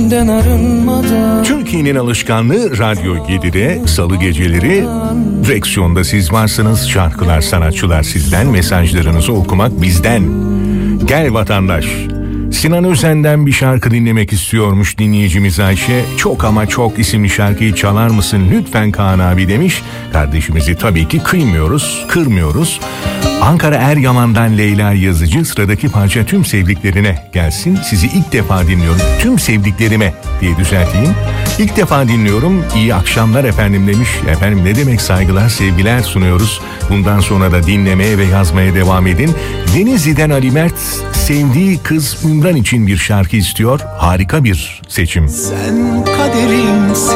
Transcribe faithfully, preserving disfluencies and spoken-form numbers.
senden arınmadan. Türkiye'nin alışkanlığı Radyo yedide salı geceleri direksiyonda siz varsınız. Şarkılar, sanatçılar sizden, mesajlarınızı okumak bizden. Gel vatandaş. Sinan Özen'den bir şarkı dinlemek istiyormuş dinleyicimiz Ayşe. Çok ama çok isimli şarkıyı çalar mısın lütfen Kaan abi demiş. Kardeşimizi tabii ki kıymıyoruz, kırmıyoruz. Ankara Eryaman'dan Leyla Yazıcı, sıradaki parça tüm sevdiklerine gelsin. Sizi ilk defa dinliyorum. Tüm sevdiklerime diye düzelteyim. İlk defa dinliyorum. İyi akşamlar efendim demiş. Efendim ne demek, saygılar, sevgiler sunuyoruz. Bundan sonra da dinlemeye ve yazmaya devam edin. Denizli'den Ali Mert sevdiği kız Ümran için bir şarkı istiyor. Harika bir seçim. Sen kaderimsin.